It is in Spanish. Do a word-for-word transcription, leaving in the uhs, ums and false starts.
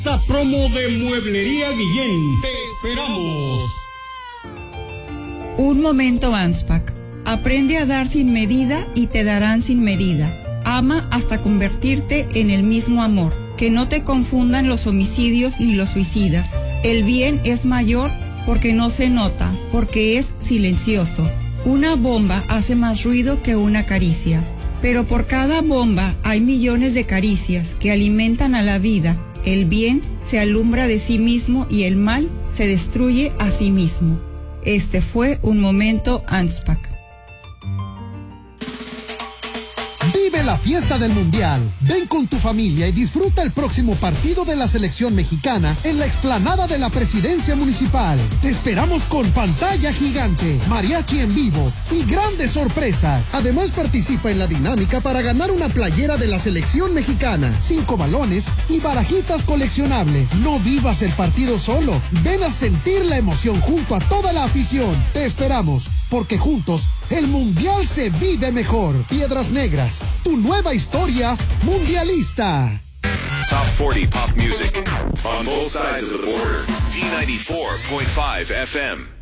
La promo de Mueblería Guillén. Te esperamos. Un momento, Anspac. Aprende a dar sin medida y te darán sin medida. Ama hasta convertirte en el mismo amor. Que no te confundan los homicidios ni los suicidas. El bien es mayor porque no se nota, porque es silencioso. Una bomba hace más ruido que una caricia. Pero por cada bomba hay millones de caricias que alimentan a la vida. El bien se alumbra de sí mismo y el mal se destruye a sí mismo. Este fue un momento Anspac. Vive la fiesta del Mundial. Ven con tu familia y disfruta el próximo partido de la selección mexicana en la explanada de la Presidencia Municipal. Te esperamos con pantalla gigante, mariachi en vivo y grandes sorpresas. Además, participa en la dinámica para ganar una playera de la selección mexicana, cinco balones y barajitas coleccionables. No vivas el partido solo. Ven a sentir la emoción junto a toda la afición. Te esperamos, porque juntos el Mundial se vive mejor. Piedras Negras, tu nueva historia mundialista. Top forty pop music on both sides of the border. D ninety-four point five F M.